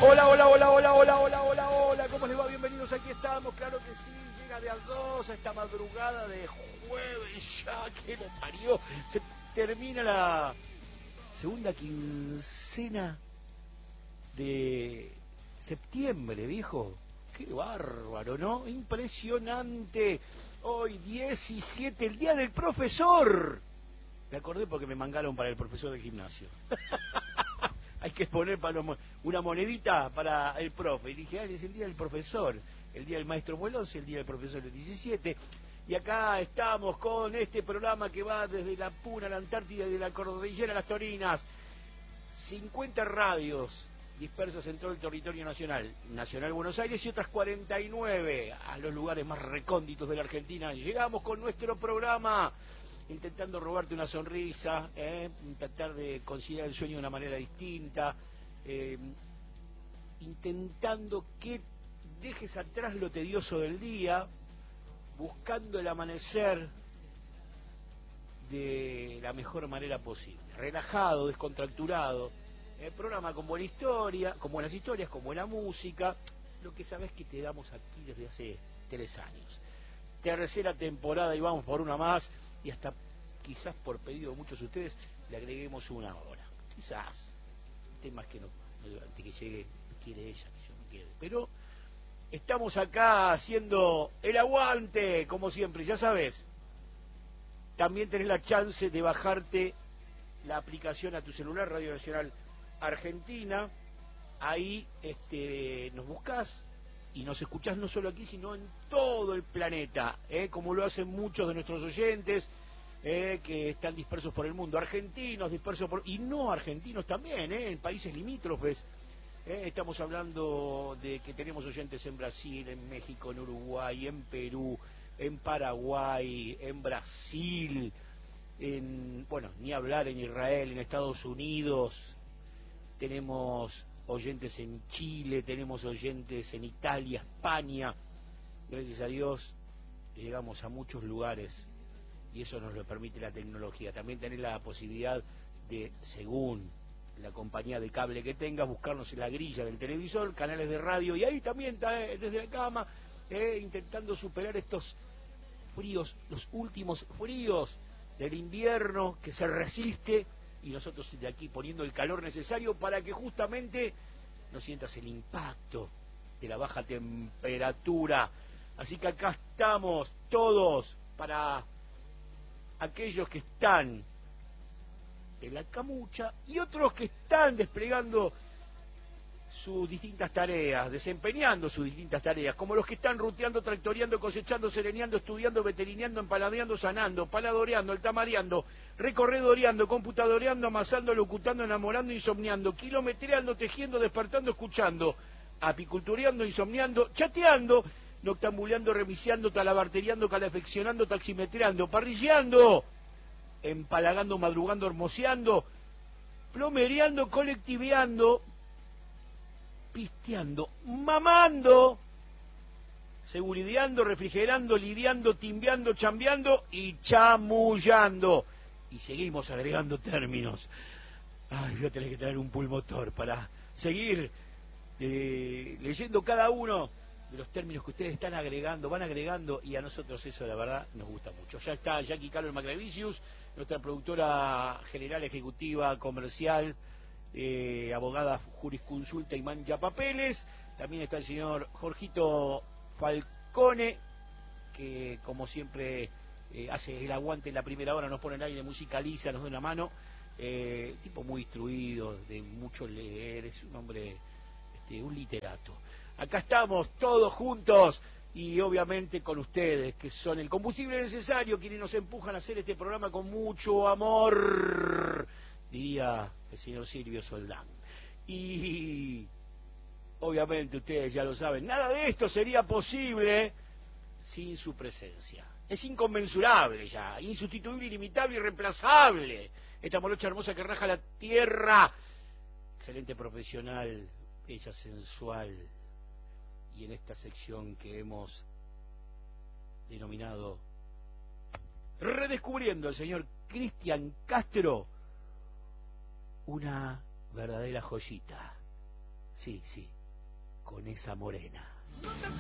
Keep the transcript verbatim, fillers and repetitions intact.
Hola, hola, hola, hola, hola, hola, hola, hola, ¿cómo les va? Bienvenidos, aquí estamos, claro que sí, llega de a dos a esta madrugada de jueves, ya que lo parió, se termina la segunda quincena de septiembre, viejo, qué bárbaro, ¿no? Impresionante, hoy diecisiete, el día del profesor, me acordé porque me mangaron para el profesor de gimnasio. Hay que poner para los, una monedita para el profe. Y dije, ah, es el día del profesor, el día del maestro fue el once, el día del profesor el diecisiete. Y acá estamos con este programa que va desde la Puna, la Antártida y de la Cordillera a las Torinas. cincuenta radios dispersas en todo el territorio nacional. Nacional Buenos Aires y otras cuarenta y nueve a los lugares más recónditos de la Argentina. Llegamos con nuestro programa intentando robarte una sonrisa, eh, intentar de conciliar el sueño de una manera distinta, eh, intentando que dejes atrás lo tedioso del día, buscando el amanecer de la mejor manera posible, relajado, descontracturado, el programa con buena historia, con buenas historias, con buena música, lo que sabes que te damos aquí desde hace tres años. Tercera temporada y vamos por una más, y hasta quizás por pedido de muchos de ustedes le agreguemos una hora, quizás temas que no, antes que llegue quiere ella que yo me quede, pero estamos acá haciendo el aguante como siempre. Ya sabes, también tenés la chance de bajarte la aplicación a tu celular, Radio Nacional Argentina, ahí este, nos buscás y nos escuchás no solo aquí, sino en todo el planeta, ¿eh? Como lo hacen muchos de nuestros oyentes, eh, que están dispersos por el mundo, argentinos dispersos por, y no argentinos también, ¿eh? En países limítrofes. ¿eh? Estamos hablando de que tenemos oyentes en Brasil, en México, en Uruguay, en Perú, en Paraguay, en Brasil, en, bueno, ni hablar en Israel, en Estados Unidos. Tenemos oyentes en Chile, tenemos oyentes en Italia, España. Gracias a Dios llegamos a muchos lugares y eso nos lo permite la tecnología. También tenés la posibilidad de, según la compañía de cable que tengas, buscarnos en la grilla del televisor, canales de radio, y ahí también está, eh, desde la cama, eh, intentando superar estos fríos, los últimos fríos del invierno que se resiste, y nosotros de aquí poniendo el calor necesario para que justamente no sientas el impacto de la baja temperatura. Así que acá estamos todos para aquellos que están en la camucha y otros que están desplegando sus distintas tareas, desempeñando sus distintas tareas, como los que están ruteando, tractoreando, cosechando, sereneando, estudiando, veterineando, empaladeando, sanando, paladoreando, altamareando, recorredoreando, computadoreando, amasando, locutando, enamorando, insomniando, kilometreando, tejiendo, despertando, escuchando, apicultureando, insomniando, chateando, noctambuleando, remiciando, talabarteriando, calefaccionando, taximetreando, parrilleando, empalagando, madrugando, hermoseando, plomereando, colectiveando, pisteando, mamando, segurideando, refrigerando, lidiando, timbeando, chambeando y chamullando. Y seguimos agregando términos. Ay, voy a tener que traer un pulmotor para seguir eh, leyendo cada uno de los términos que ustedes están agregando, van agregando, y a nosotros eso la verdad nos gusta mucho. Ya está Jackie Carol Macravicius, nuestra productora general, ejecutiva, comercial, Eh, abogada jurisconsulta y mancha papeles. También está el señor Jorgito Falcone, que como siempre eh, hace el aguante en la primera hora, nos pone el aire, musicaliza, nos da una mano. Eh, tipo muy instruido, de mucho leer, es un hombre, este, un literato. Acá estamos todos juntos y obviamente con ustedes, que son el combustible necesario, quienes nos empujan a hacer este programa con mucho amor, diría el señor Silvio Soldán. Y obviamente ustedes ya lo saben, nada de esto sería posible sin su presencia. Es inconmensurable ya, insustituible, inimitable, irreemplazable. Esta morocha hermosa que raja la tierra, excelente profesional, bella, sensual, y en esta sección que hemos denominado Redescubriendo al señor Cristian Castro, una verdadera joyita. Sí, sí, con esa morena.